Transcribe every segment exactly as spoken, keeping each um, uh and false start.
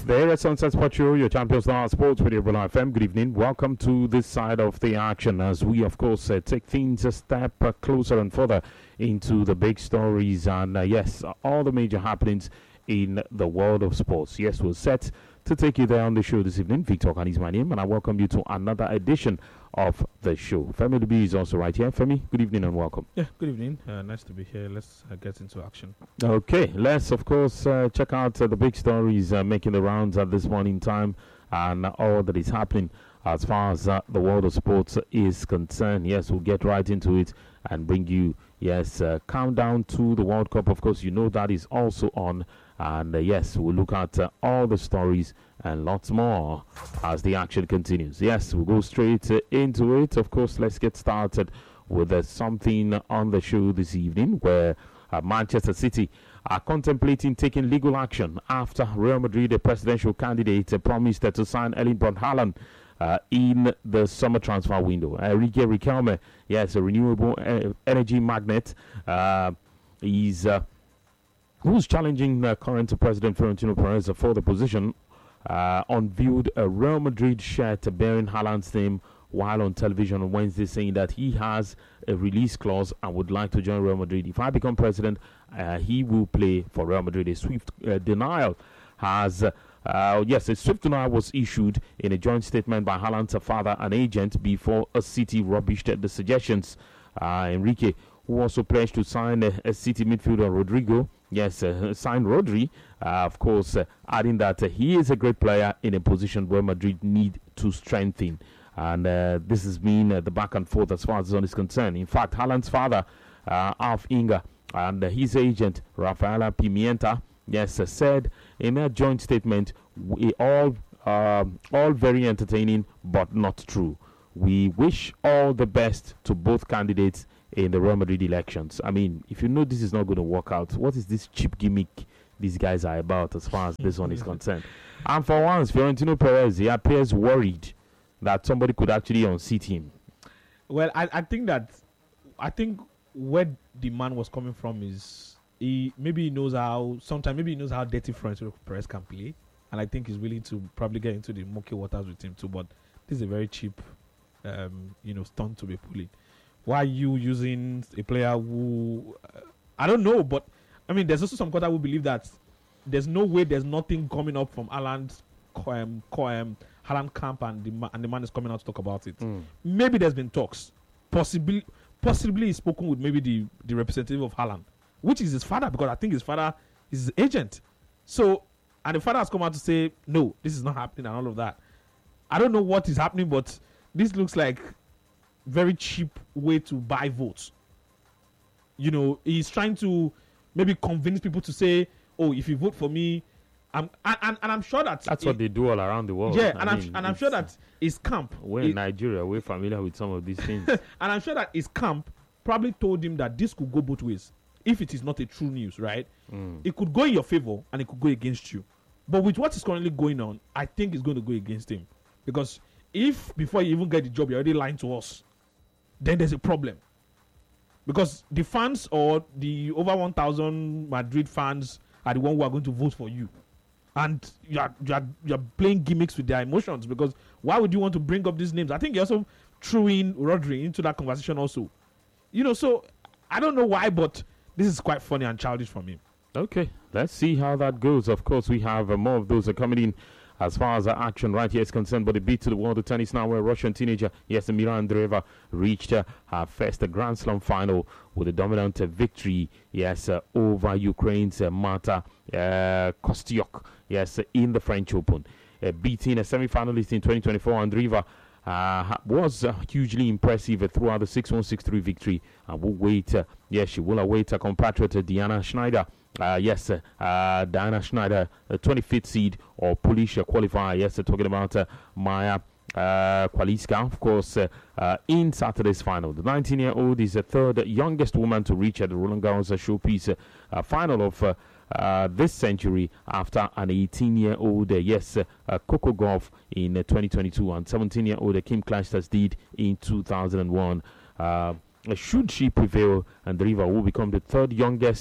The area Sunset Sport Show, your champion star sports radio Bola F M. Good evening. Welcome to this side of the action as we, of course, uh, take things a step uh, closer and further into the big stories and, uh, yes, all the major happenings in the world of sports. Yes, we're set to take you there on the show this evening. Victor Khan is my name, and I welcome you to another edition of the show. Femi Lubi is also right here. Femi, good evening and welcome. Yeah, good evening. Uh, nice to be here. Let's uh, get into action. Okay, let's, of course, uh, check out uh, the big stories uh, making the rounds at this morning time and uh, all that is happening as far as uh, the world of sports is concerned. Yes, we'll get right into it and bring you, yes, uh, countdown to the World Cup. Of course, you know that is also on. And uh, yes, we'll look at uh, all the stories and lots more as the action continues. Yes, we'll go straight uh, into it. Of course, let's get started with uh, something on the show this evening where uh, Manchester City are contemplating taking legal action after Real Madrid, the presidential candidate, uh, promised uh, to sign Erling Braut Haaland uh, in the summer transfer window. Enrique Riquelme, yes, a renewable uh, energy magnate, uh, is... Uh, who's challenging uh, current President Florentino Perez for the position, uh, unveiled a Real Madrid shirt bearing Haaland's name while on television on Wednesday, saying that he has a release clause and would like to join Real Madrid. If I become president, uh, he will play for Real Madrid. A swift uh, denial has, uh, uh, yes, a swift denial was issued in a joint statement by Haaland's father and agent before a City rubbished the suggestions. Uh, Enrique, who also pledged to sign a, a City midfielder, Rodrigo, yes, uh, signed Rodri, uh, of course, uh, adding that uh, he is a great player in a position where Madrid need to strengthen. And uh, this has been uh, the back and forth as far as this is concerned. In fact, Haaland's father, uh, Alf Inga, and uh, his agent, Rafaela Pimienta, yes, uh, said in a joint statement, we all, uh, all very entertaining, but not true. We wish all the best to both candidates in the Real Madrid elections. I mean, if you know this is not going to work out, what is this cheap gimmick these guys are about as far as this one is concerned? And for once, Florentino Perez, he appears worried that somebody could actually unseat him. Well, I, I think that, I think where the man was coming from is, he maybe he knows how, sometimes maybe he knows how dirty Florentino Perez can play. And I think he's willing to probably get into the murky waters with him too. But this is a very cheap, um, you know, stunt to be pulling. Why are you using a player who, uh, I don't know, but I mean, there's also some quarter who believe that there's no way there's nothing coming up from Haaland's um, um, Haaland camp and the, ma- and the man is coming out to talk about it. Mm. Maybe there's been talks. Possibly, possibly he's spoken with maybe the, the representative of Haaland, which is his father, because I think his father is his agent. So, and the father has come out to say, no, this is not happening and all of that. I don't know what is happening, but this looks like very cheap way to buy votes. You know, he's trying to maybe convince people to say, oh, if you vote for me, I'm and, and, and I'm sure that that's it, what they do all around the world. Yeah, I and mean, I'm and I'm sure that his camp, we're in Nigeria, we're familiar with some of these things. And I'm sure that his camp probably told him that this could go both ways. If it is not a true news, right? Mm. It could go in your favor and it could go against you. But with what is currently going on, I think it's going to go against him. Because if before you even get the job, you're already lying to us, then there's a problem. Because the fans or the over one thousand Madrid fans are the one who are going to vote for you. And you are, you, are, you are playing gimmicks with their emotions. Because why would you want to bring up these names? I think you also threw in Rodri into that conversation also. You know, so I don't know why, but this is quite funny and childish for me. Okay, let's see how that goes. Of course, we have uh, more of those are coming in. As far as the action right here is concerned, but a beat to the world of tennis now, where Russian teenager Yasemira Andreeva reached uh, her first uh, Grand Slam final with a dominant uh, victory, yes, uh, over Ukraine's uh, Marta uh, Kostyuk, yes, uh, in the French Open. Uh, beating a semi-finalist in twenty twenty-four, Andreeva uh, was uh, hugely impressive uh, throughout the six one six three victory. And will wait, uh, yes, she will await her compatriot uh, Diana Schneider. Uh, yes, uh, uh, Diana Schneider, uh, twenty-fifth seed or Polish uh, qualifier. Yes, uh, talking about uh, Maya uh, Kwaliska, of course, uh, uh, in Saturday's final. The nineteen-year-old is the third youngest woman to reach uh, the Roland Garros uh, showpiece uh, uh, final of uh, uh, this century after an eighteen-year-old, uh, yes, uh, uh, Coco Gauff in uh, twenty twenty-two and seventeen-year-old uh, Kim Clijsters did in two thousand one. Uh, should she prevail, Andreeva will become the third youngest uh,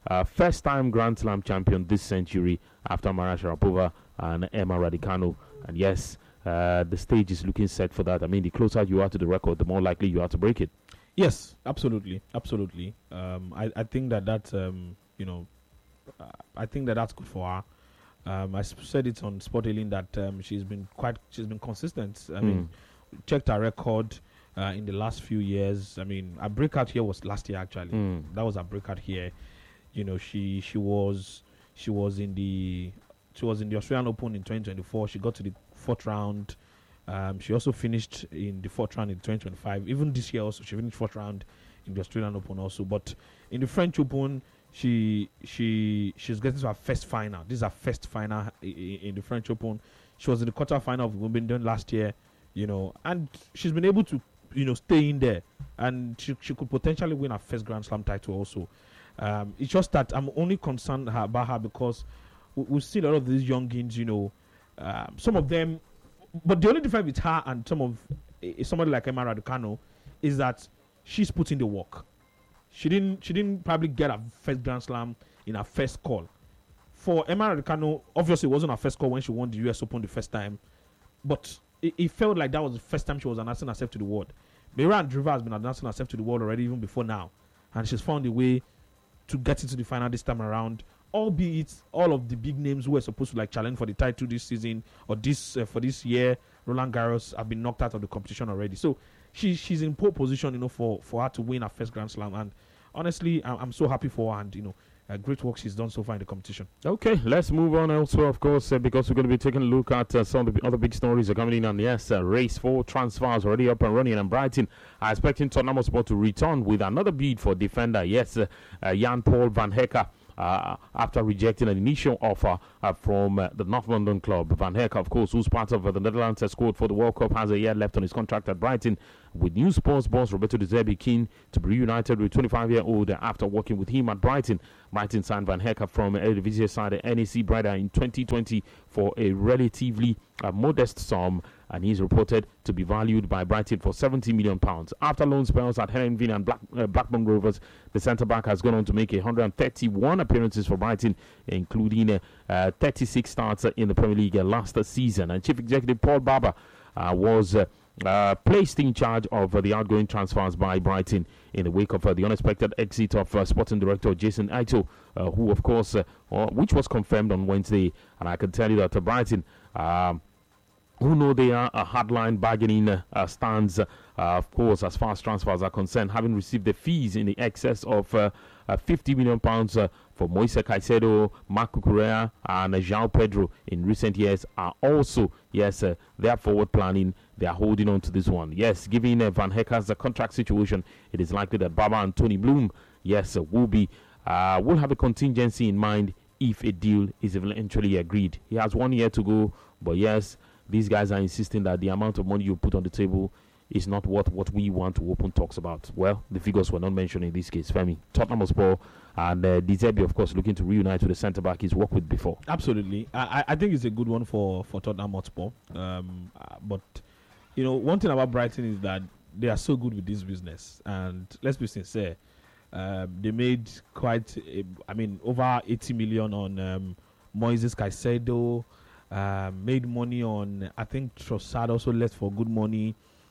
uh, first-time Grand Slam champion this century after Mara Sharapova and Emma Raducanu. And yes, uh, the stage is looking set for that. I mean, the closer you are to the record, the more likely you are to break it. Yes, absolutely, absolutely. Um, I, I think that that um, you know, uh, I think that that's good for her. Um, I sp- said it on Sport Healing that um, she's been quite, she's been consistent. I Mm. mean, checked her record uh, in the last few years. I mean, her breakout here was last year actually. Mm. That was her breakout here. You know, she she was she was in the she was in the Australian Open in twenty twenty-four. She got to the fourth round. Um, she also finished in the fourth round in twenty twenty-five. Even this year also, she finished fourth round in the Australian Open also. But in the French Open, she she she's getting to her first final. This is her first final i- i- in the French Open. She was in the quarter final of Wimbledon last year, you know, and she's been able to, you know, stay in there, and she she could potentially win her first Grand Slam title also. Um, it's just that I'm only concerned her, about her because we, we see a lot of these youngins, you know, um, some of them. But the only difference with her and some of uh, somebody like Emma Raducanu is that she's putting the work. She didn't. She didn't probably get her first Grand Slam in her first call. For Emma Raducanu, obviously, it wasn't her first call when she won the U S Open the first time, but it, it felt like that was the first time she was announcing herself to the world. Mira Andreeva has been announcing herself to the world already, even before now, and she's found a way to get into the final this time around. Albeit all of the big names who were supposed to like challenge for the title this season or this uh, for this year, Roland Garros, have been knocked out of the competition already. So she she's in pole position, you know, for, for her to win her first Grand Slam. And honestly, I'm, I'm so happy for her, and you know, uh, great work she's done so far in the competition. Okay, let's move on elsewhere, of course, uh, because we're going to be taking a look at uh, some of the other big stories are coming in. And yes, uh, race four transfers already up and running, and Brighton are expecting Tottenham Hotspur to return with another bid for defender. Yes, uh, uh, Jan Paul van Hecker. Uh, after rejecting an initial offer uh, from uh, the North London club. Van Heck, of course, who's part of uh, the Netherlands uh, squad for the World Cup, has a year left on his contract at Brighton, with new sports boss Roberto De Zerbi keen to be reunited with twenty-five-year-old uh, after working with him at Brighton. Brighton signed Van Heck from Eredivisie side N E C Breda in twenty twenty for a relatively uh, modest sum, and he's reported to be valued by Brighton for seventy million pounds. After loan spells at Herenveen and Black, uh, Blackburn Rovers, the centre-back has gone on to make one hundred thirty-one appearances for Brighton, including uh, uh, thirty-six starts in the Premier League uh, last season. And Chief Executive Paul Barber uh, was uh, uh, placed in charge of uh, the outgoing transfers by Brighton in the wake of uh, the unexpected exit of uh, Sporting Director Jason Ito, uh, who, of course, uh, uh, which was confirmed on Wednesday. And I can tell you that uh, Brighton, um, who know they are a hardline bargaining uh, uh, stance, uh, of course, as far as transfers are concerned, having received the fees in the excess of uh, uh, fifty million pounds uh, for Moise Caicedo, Marco Correa, and uh, João Pedro in recent years, are also, yes, uh, they are forward planning. They are holding on to this one. Yes, given uh, Van Hecker's uh, contract situation, it is likely that Baba and Tony Bloom, yes, uh, will be uh, will have a contingency in mind if a deal is eventually agreed. He has one year to go, but yes, these guys are insisting that the amount of money you put on the table is not what, what we want to open talks about. Well, the figures were not mentioned in this case. Femi, Tottenham Hotspur and uh, De Zerbi, of course, looking to reunite with the centre-back he's worked with before. Absolutely. I, I think it's a good one for, for Tottenham Hotspur. Um, uh, but, you know, one thing about Brighton is that they are so good with this business. And let's be sincere, uh, they made quite, a, I mean, over eighty million on um, Moises Caicedo, uh, made money on, I think Trossard also left for good money.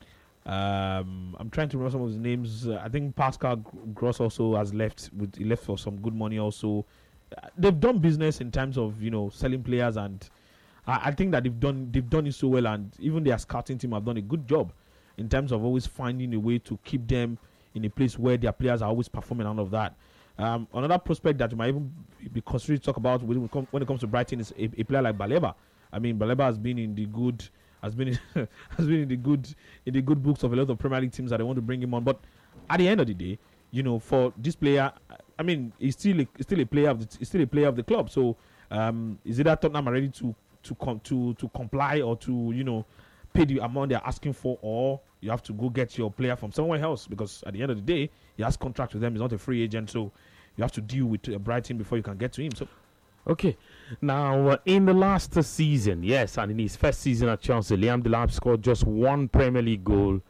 Um, I'm trying to remember some of his names. Uh, I think Pascal Gross also has left. With, he left for some good money also. Uh, they've done business in terms of, you know, selling players, and I, I think that they've done they've done it so well, and even their scouting team have done a good job in terms of always finding a way to keep them in a place where their players are always performing out of that. Um, another prospect that you might even be considered to talk about when it, come, when it comes to Brighton is a, a player like Baleba. I mean, Baleba has been in the good. Has been in, has been in the good in the good books of a lot of Premier League teams that they want to bring him on. But at the end of the day, you know, for this player, I mean, he's still a, still a player of the he's still a player of the club. So, um, is it that Tottenham are ready to to com- to to comply or to, you know, pay the amount they're asking for, or you have to go get your player from somewhere else? Because at the end of the day, he has contract with them. He's not a free agent, so you have to deal with uh, Brighton before you can get to him. So. Okay, now uh, in the last uh, season, yes, and in his first season at Chelsea, Liam Delap scored just one Premier League goal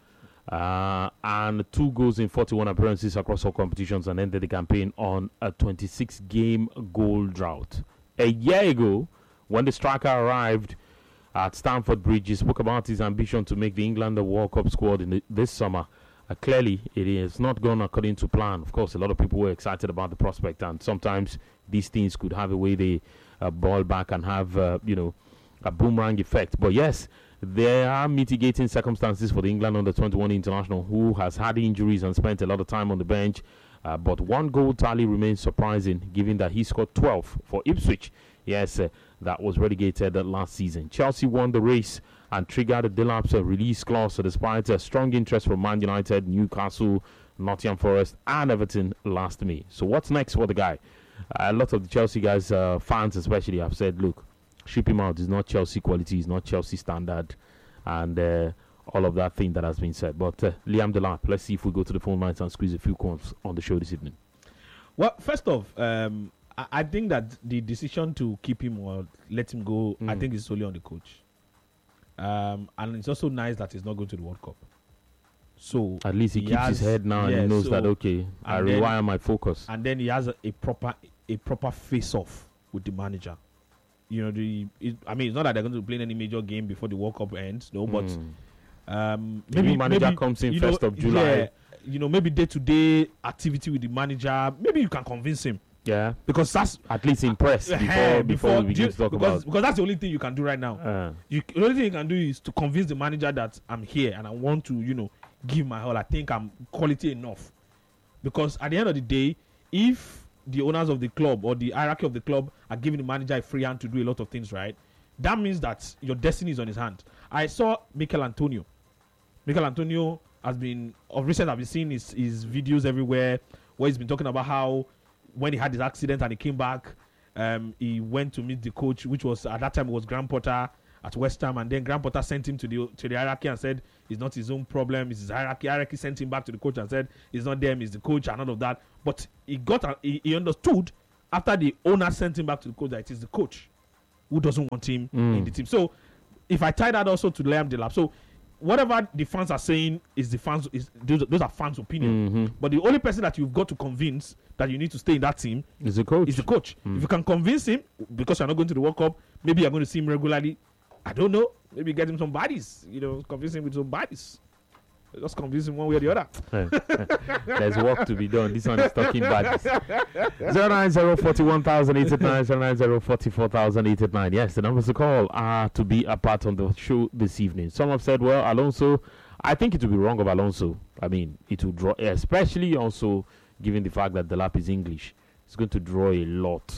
uh, and two goals in forty-one appearances across all competitions, and ended the campaign on a twenty-six game goal drought. A year ago, when the striker arrived at Stamford Bridge, he spoke about his ambition to make the England the World Cup squad in the, this summer. Uh, clearly, it is not gone according to plan. Of course, a lot of people were excited about the prospect, and sometimes these things could have a way they uh, ball back and have, uh, you know, a boomerang effect. But yes, there are mitigating circumstances for the England under twenty-one international, who has had injuries and spent a lot of time on the bench. Uh, but one goal tally remains surprising, given that he scored twelve for Ipswich. Yes, uh, that was relegated uh, last season. Chelsea won the race and triggered a Delap's uh, release clause, so despite a strong interest from Man United, Newcastle, Nottingham Forest, and Everton last May. So what's next for the guy? Uh, a lot of the Chelsea guys, uh, fans especially, have said, look, ship him out. It's not Chelsea quality, it's not Chelsea standard, and uh, all of that thing that has been said. But uh, Liam Delap, let's see if we go to the phone lines and squeeze a few calls on the show this evening. Well, first off, um, I, I think that the decision to keep him or let him go, mm. I think is solely on the coach. Um, and it's also nice that he's not going to the World Cup. So at least he, he keeps has, his head now, yeah, and he knows so, that okay, I then, rewire my focus. And then he has a, a proper a proper face-off with the manager. You know, the it, I mean, it's not that they're going to play any major game before the World Cup ends, no. But mm. um, maybe the manager maybe, comes in first know, of July. Yeah, you know, maybe day-to-day activity with the manager. Maybe you can convince him. Yeah, because that's at least impressed uh, before, before before we begin to talk because, about. Because that's the only thing you can do right now. Uh. You, the only thing you can do is to convince the manager that I'm here and I want to, you know, give my all. I think I'm quality enough. Because at the end of the day, if the owners of the club or the hierarchy of the club are giving the manager a free hand to do a lot of things, right, that means that your destiny is on his hand. I saw Mikel Antonio. Mikel Antonio has been, of recent, I've been seeing his, his videos everywhere where he's been talking about how when he had his accident and he came back, um, he went to meet the coach, which was at that time it was Graham Potter at West Ham, and then Graham Potter sent him to the to the hierarchy and said it's not his own problem, it's his hierarchy. Hierarchy sent him back to the coach and said it's not them, it's the coach and all of that. But he got a, he, he understood after the owner sent him back to the coach that it is the coach who doesn't want him mm. in the team. So if I tie that also to Liam Delap, so whatever the fans are saying is the fans is those, those are fans' opinion. Mm-hmm. But the only person that you've got to convince that you need to stay in that team is the coach. Is the coach. Mm. If you can convince him, because you're not going to the World Cup, maybe you're going to see him regularly. I don't know. Maybe get him some bodies. You know, convince him with some bodies. Just convince him one way or the other. There's work to be done. This one is talking bodies. Zero nine zero forty one thousand eight eight nine zero nine zero forty four thousand eight eight nine. Yes, the numbers to call are to be a part on the show this evening. Some have said, well, Alonso. I think it would be wrong of Alonso. I mean, it will draw, especially also given the fact that Delap is English. It's going to draw a lot.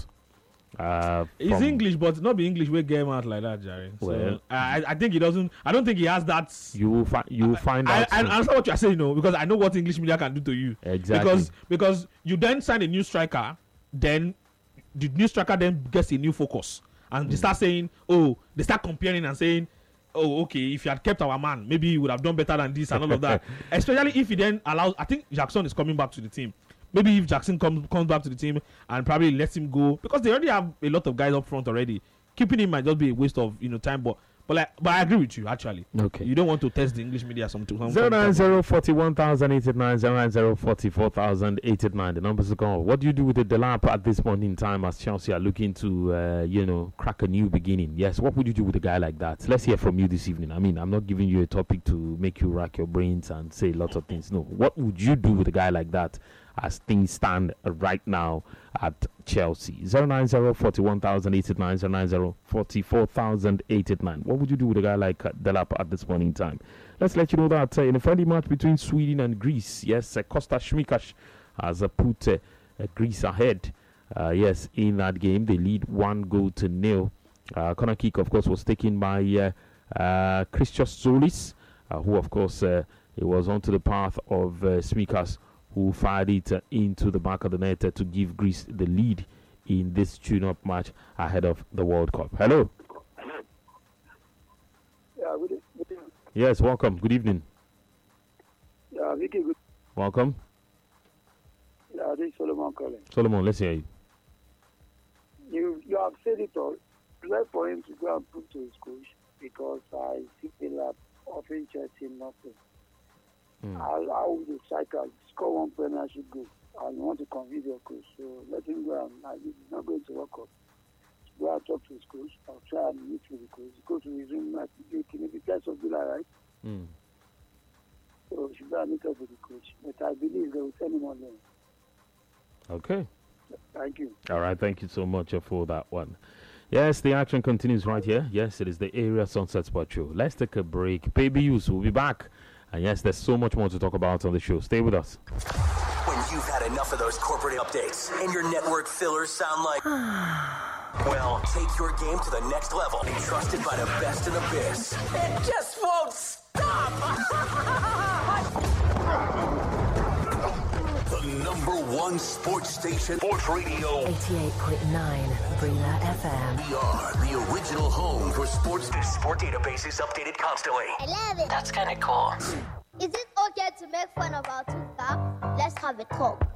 Uh, He's English, but not be English. We get him out like that, Jerry. So well, I, I think he doesn't. I don't think he has that. You will find. You will find I, out. I, I understand what you are saying, you know, because I know what English media can do to you. Exactly. Because because you then sign a new striker, then the new striker then gets a new focus, and mm. they start saying, oh, they start comparing and saying, oh, okay, if you had kept our man, maybe he would have done better than this and all of that. Especially if he then allows. I think Jackson is coming back to the team. Maybe if Jackson comes comes back to the team and probably lets him go, because they already have a lot of guys up front already. Keeping him might just be a waste of you know time, but but like but I agree with you actually. Okay. You don't want to test the English media some some. Zero nine zero forty one thousand eight eight nine zero nine zero forty four thousand eight eight nine. The numbers are gone. What do you do with the Delap at this point in time as Chelsea are looking to uh, you know crack a new beginning? Yes. What would you do with a guy like that? Let's hear from you this evening. I mean, I'm not giving you a topic to make you rack your brains and say lots of things. No. What would you do with a guy like that as things stand right now at Chelsea? Zero nine zero forty one thousand eight eight nine zero nine zero forty four thousand eight eight nine. What would you do with a guy like uh, Delap at this point in time? Let's let you know that uh, in a friendly match between Sweden and Greece, yes, uh, Costa Schmikash has uh, put uh, uh, Greece ahead. Uh, yes, in that game they lead one goal to nil. Uh, corner kick, of course, was taken by uh, uh, Christos Zolis, uh, who, of course, uh, he was onto the path of uh, Schmikash, who fired it uh, into the back of the net uh, to give Greece the lead in this tune-up match ahead of the World Cup. Hello. Yeah, good, good evening. Yes, welcome. Good evening. Yeah, Vicky, good. Welcome. Yeah, this is Solomon calling. Solomon, let's hear you. You you have said it all. Like for him to go and prove to his coach, because I see the lab offering Chelsea nothing. Mm. how, how the striker score one premiership goal and you want to convince your coach. So let him go and uh, it's not going to work out. Go and talk to his coach. I'll try and meet with the coach. The coach will resume like maybe tenth of July, right? Mm. So we should go and meet up with the coach. But I believe they will send him on there. Okay. Thank you. All right. Thank you so much uh, for that one. Yes, the action continues right here. Yes, it is the Area Sunset Sport Show. Let's take a break. Baby Use will be back. And yes, there's so much more to talk about on the show. Stay with us. When you've had enough of those corporate updates and your network fillers sound like... well, take your game to the next level. Trusted by the best in the biz. It just won't stop! The number one sports station, Sports Radio. eighty-eight point nine, Brila F M. We are the original home for sports. The sport database is updated constantly. I love it. That's kind of cool. Is it okay to make fun of our two cars? Let's have a talk.